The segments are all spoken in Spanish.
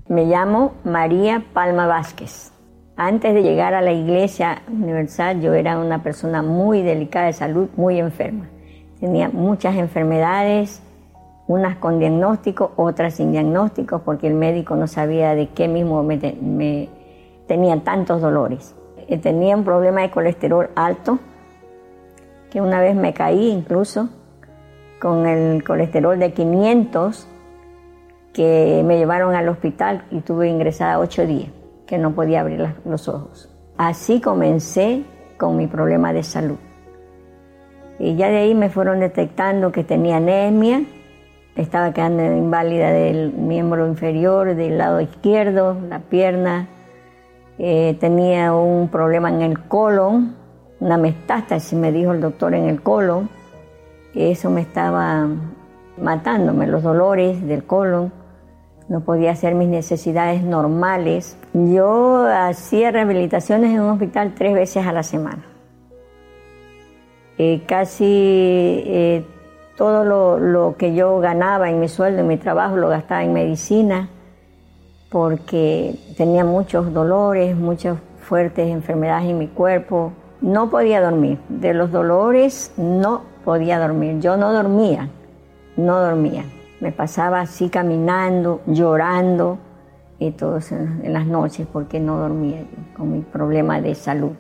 Me llamo María Palma Vázquez. Antes de llegar a la Iglesia Universal, yo era una persona muy delicada de salud, muy enferma. Tenía muchas enfermedades, unas con diagnóstico, otras sin diagnóstico, porque el médico no sabía de qué mismo me tenía tantos dolores. Tenía un problema de colesterol alto, que una vez me caí incluso con el colesterol de 500, que me llevaron al hospital y tuve ingresada 8 días, que no podía abrir los ojos. Así comencé con mi problema de salud. Y ya de ahí me fueron detectando que tenía anemia, estaba quedando inválida del miembro inferior, del lado izquierdo, la pierna. Tenía un problema en el colon, una metástasis, me dijo el doctor, en el colon. Eso me estaba matándome, los dolores del colon. No podía hacer mis necesidades normales. Yo hacía rehabilitaciones en un hospital 3 veces a la semana. Casi todo lo que yo ganaba en mi sueldo, en mi trabajo, lo gastaba en medicina, porque tenía muchos dolores, muchas fuertes enfermedades en mi cuerpo. No podía dormir. De los dolores no podía dormir. Yo no dormía. Me pasaba así caminando, llorando, y todo eso en las noches porque no dormía con mi problema de salud.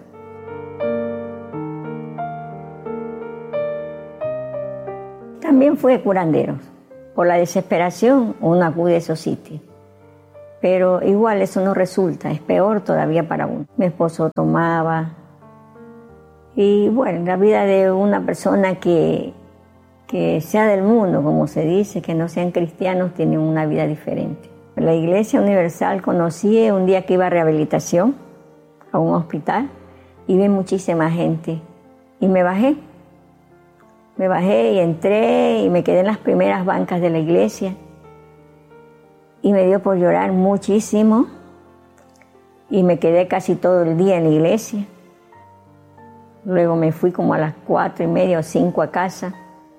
También fui a curanderos. Por la desesperación uno acude a esos sitios. Pero igual eso no resulta, es peor todavía para uno. Mi esposo tomaba. Y bueno, la vida de una persona que sea del mundo, como se dice, que no sean cristianos, tienen una vida diferente. La Iglesia Universal conocí un día que iba a rehabilitación a un hospital y vi muchísima gente. Y me bajé y entré y me quedé en las primeras bancas de la iglesia. Y me dio por llorar muchísimo y me quedé casi todo el día en la iglesia. Luego me fui como a las 4:30 o 5 a casa.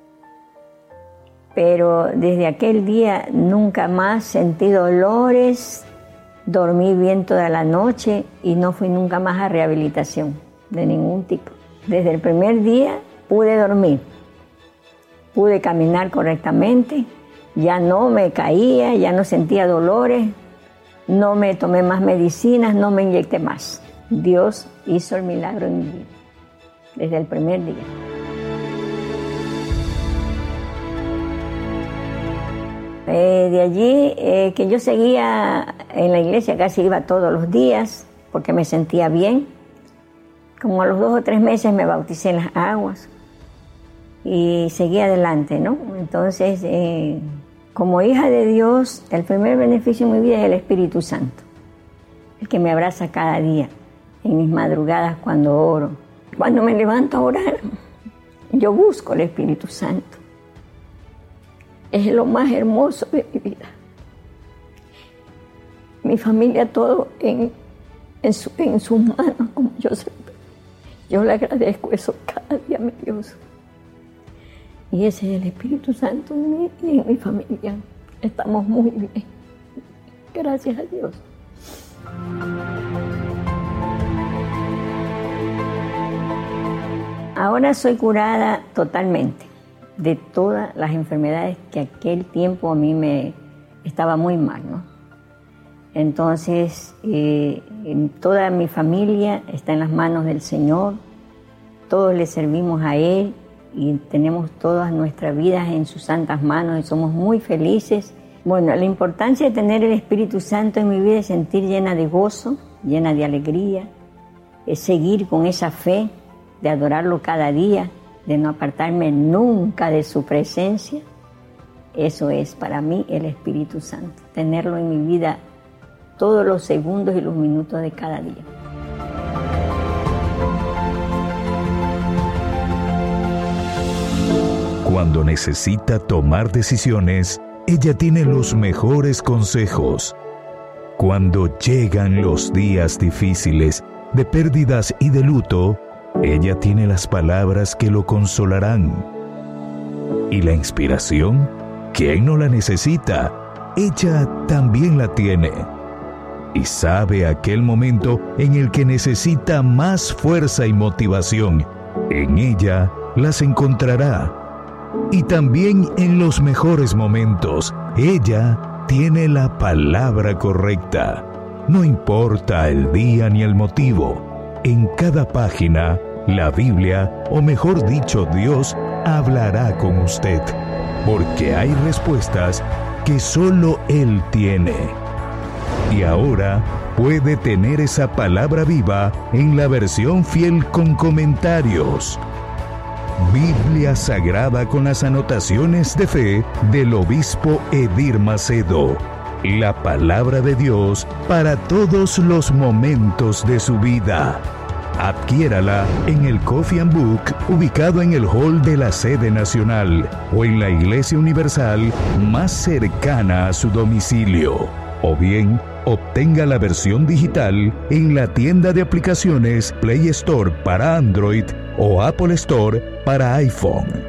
Pero desde aquel día nunca más sentí dolores, dormí bien toda la noche y no fui nunca más a rehabilitación de ningún tipo. Desde el primer día pude dormir, pude caminar correctamente, ya no me caía, ya no sentía dolores, no me tomé más medicinas, no me inyecté más. Dios hizo el milagro en mi vida, desde el primer día. De allí que yo seguía en la iglesia, casi iba todos los días porque me sentía bien. Como a los 2 o 3 meses me bauticé en las aguas y seguí adelante, ¿no? Entonces, como hija de Dios, el primer beneficio en mi vida es el Espíritu Santo, el que me abraza cada día, en mis madrugadas cuando oro. Cuando me levanto a orar, yo busco el Espíritu Santo. Es lo más hermoso de mi vida. Mi familia, todo en sus manos, como yo siempre. Yo le agradezco eso cada día, mi Dios. Y ese es el Espíritu Santo en mí y en mi familia. Estamos muy bien. Gracias a Dios. Ahora soy curada totalmente de todas las enfermedades que aquel tiempo a mí me estaba muy mal, ¿no? Entonces, toda mi familia está en las manos del Señor, todos le servimos a Él y tenemos todas nuestras vidas en sus santas manos y somos muy felices. Bueno, la importancia de tener el Espíritu Santo en mi vida es sentir llena de gozo, llena de alegría, es seguir con esa fe de adorarlo cada día, de no apartarme nunca de su presencia. Eso es para mí el Espíritu Santo, tenerlo en mi vida todos los segundos y los minutos de cada día. Cuando necesita tomar decisiones, ella tiene los mejores consejos. Cuando llegan los días difíciles, de pérdidas y de luto, ella tiene las palabras que lo consolarán. ¿Y la inspiración? ¿Quién no la necesita? Ella también la tiene. y sabe aquel momento en el que necesita más fuerza y motivación. En ella las encontrará. Y también en los mejores momentos, ella tiene la palabra correcta. No importa el día ni el motivo. En cada página, la Biblia, o mejor dicho, Dios, hablará con usted. Porque hay respuestas que solo Él tiene. Y ahora puede tener esa palabra viva en la versión fiel con comentarios. Biblia Sagrada con las anotaciones de fe del obispo Edir Macedo. La palabra de Dios para todos los momentos de su vida. Adquiérala en el Coffee and Book ubicado en el hall de la sede nacional o en la Iglesia Universal más cercana a su domicilio. O bien, obtenga la versión digital en la tienda de aplicaciones Play Store para Android o Apple Store para iPhone.